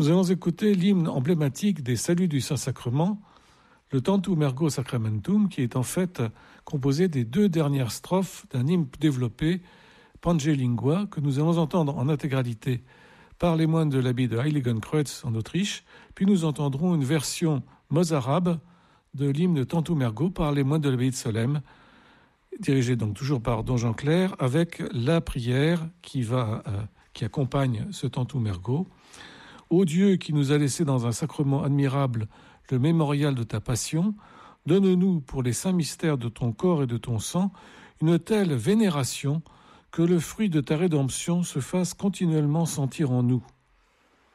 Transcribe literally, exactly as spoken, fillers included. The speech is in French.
Nous allons écouter l'hymne emblématique des Saluts du Saint-Sacrement, le Tantum Ergo Sacramentum, qui est en fait composé des deux dernières strophes d'un hymne développé, Pange Lingua, que nous allons entendre en intégralité par les moines de l'abbaye de Heiligenkreuz en Autriche, puis nous entendrons une version mozarabe de l'hymne Tantum Ergo par les moines de l'abbaye de Solesmes, dirigé donc toujours par Don Jean Clair, avec la prière qui, va, euh, qui accompagne ce Tantum Ergo. Ô Dieu qui nous a laissé dans un sacrement admirable le mémorial de ta passion, donne-nous pour les saints mystères de ton corps et de ton sang une telle vénération que le fruit de ta rédemption se fasse continuellement sentir en nous.